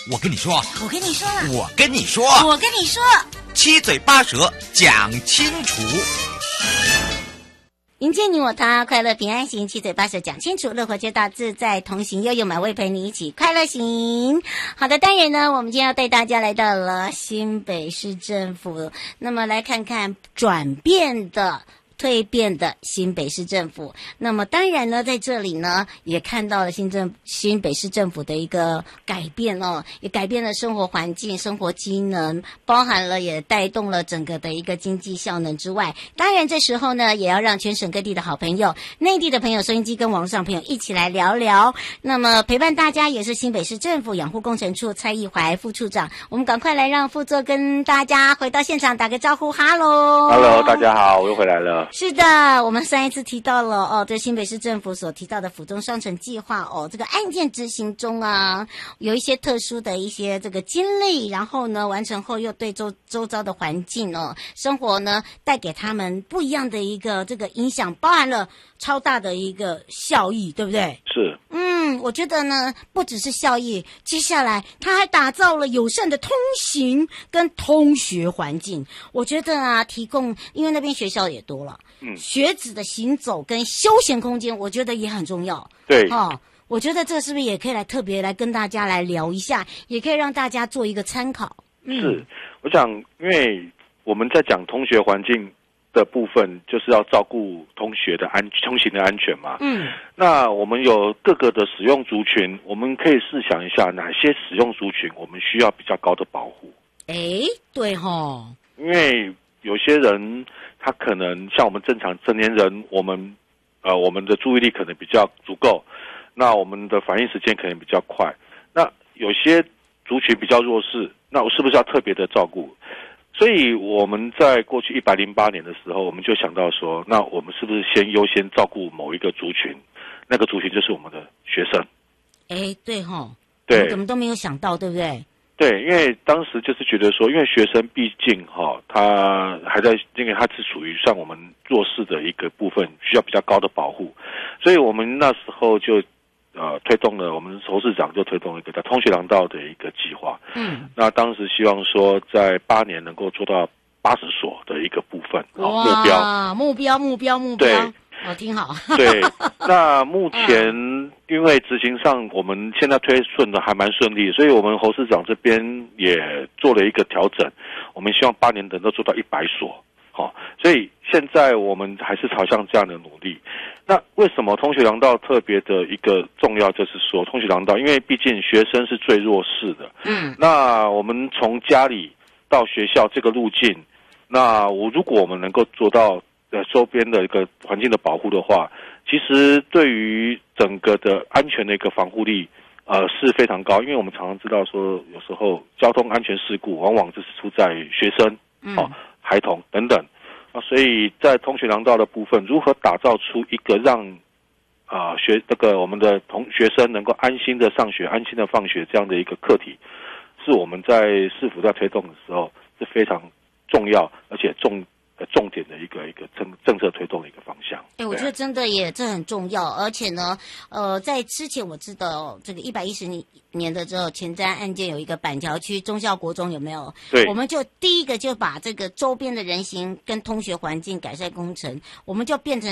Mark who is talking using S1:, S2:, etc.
S1: 我跟你说，
S2: 我跟你说了，
S1: 我跟你说，
S2: 我跟你说，
S1: 七嘴八舌讲清楚。
S2: 迎接你我他，快乐平安行，七嘴八舌讲清楚，乐活街道自在同行，悠悠满位陪你一起快乐行。好的，当然呢，我们今天要带大家来到了新北市政府，那么来看看转变的蜕变的新北市政府。那么当然呢，在这里呢也看到了新北市政府的一个改变哦，也改变了生活环境、生活机能，包含了也带动了整个的一个经济效能之外，当然这时候呢也要让全省各地的好朋友、内地的朋友、收音机跟网络上朋友一起来聊聊。那么陪伴大家也是新北市政府养护工程处蔡义怀副处长，我们赶快来让副座跟大家回到现场打个招呼。哈喽，
S3: 大家好，我又回来了。
S2: 是的，我们上一次提到了哦，这新北市政府所提到的府中双城计划哦，这个案件执行中啊，有一些特殊的一些这个经历，然后呢完成后又对周遭的环境哦，生活呢带给他们不一样的一个这个影响，包含了超大的一个效益，对不对？
S3: 是。
S2: 我觉得呢，不只是效益，接下来他还打造了友善的通行跟通学环境。我觉得啊，提供因为那边学校也多了，学子的行走跟休闲空间，我觉得也很重要。
S3: 对，
S2: 我觉得这是不是也可以来特别来跟大家来聊一下，也可以让大家做一个参考。
S3: 是，我想，因为我们在讲通学环境的部分，就是要照顾通行的安全嘛。那我们有各个的使用族群，我们可以试想一下，哪些使用族群我们需要比较高的保护？
S2: 对齁，
S3: 因为有些人他可能像我们正常成年人，我们的注意力可能比较足够，那我们的反应时间可能比较快。那有些族群比较弱势，那我是不是要特别的照顾？所以我们在过去108年的时候，我们就想到说，那我们是不是先优先照顾某一个族群？那个族群就是我们的学生。
S2: 对齁，
S3: 对，
S2: 我们怎么都没有想到，对不对？
S3: 对，因为当时就是觉得说，因为学生毕竟他还在，因为他是属于像我们弱势的一个部分，需要比较高的保护，所以我们那时候就推动了，我们侯市长就推动了一个叫通学廊道的一个计划。那当时希望说在8年能够做到80所的一个部分，目标。对。
S2: 挺好。
S3: 对，那目前因为执行上我们现在推顺的还蛮顺利，所以我们侯市长这边也做了一个调整，我们希望8年能够做到100所。所以现在我们还是朝向这样的努力。那为什么通学廊道特别的一个重要，就是说通学廊道，因为毕竟学生是最弱势的。那我们从家里到学校这个路径，那如果我们能够做到周边的一个环境的保护的话，其实对于整个的安全的一个防护力是非常高。因为我们常常知道说，有时候交通安全事故往往就是出在学生、孩童等等。所以在通学廊道的部分，如何打造出一个让我们的学生能够安心的上学、安心的放学这样的一个课题，是我们在市府在推动的时候是非常重要而且重点的一个政策推动的一个方向。
S2: 我觉得真的这很重要，而且呢，在之前我知道这个110年的时候前瞻案件有一个板桥区忠孝国中有没有？
S3: 对，
S2: 我们就第一个就把这个周边的人行跟通学环境改善工程，我们就变成